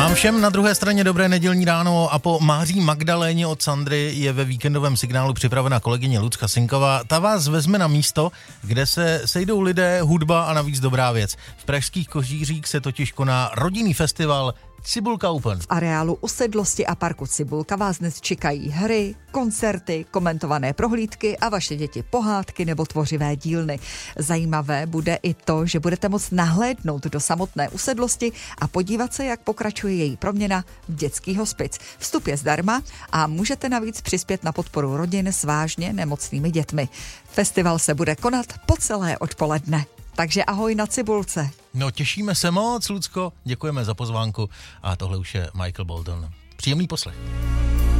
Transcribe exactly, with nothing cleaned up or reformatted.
Vám všem na druhé straně dobré nedělní ráno a po Máří Magdaléně od Sandry je ve víkendovém signálu připravena kolegyně Lucka Sinková. Ta vás vezme na místo, kde se sejdou lidé, hudba a navíc dobrá věc. V pražských Kožířích se totiž koná rodinný festival Cibulka Open. V areálu usedlosti a parku Cibulka vás dnes čekají hry, koncerty, komentované prohlídky a vaše děti pohádky nebo tvořivé dílny. Zajímavé bude i to, že budete moct nahlédnout do samotné usedlosti a podívat se, jak pokračuje její proměna v dětský hospic. Vstup je zdarma a můžete navíc přispět na podporu rodin s vážně nemocnými dětmi. Festival se bude konat po celé odpoledne. Takže ahoj na Cibulce. No těšíme se moc, Lucko, děkujeme za pozvánku a tohle už je Michael Bolton. Příjemný poslech.